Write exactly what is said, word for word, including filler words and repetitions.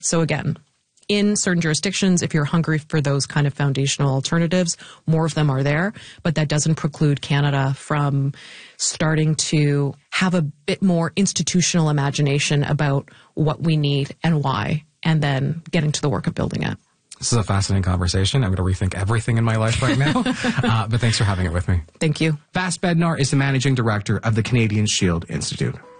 So again, in certain jurisdictions, if you're hungry for those kind of foundational alternatives, more of them are there, but that doesn't preclude Canada from starting to have a bit more institutional imagination about what we need and why, and then getting to the work of building it. This is a fascinating conversation. I'm going to rethink everything in my life right now, uh, but thanks for having it with me. Thank you. Vas Bednar is the Managing Director of the Canadian Shield Institute.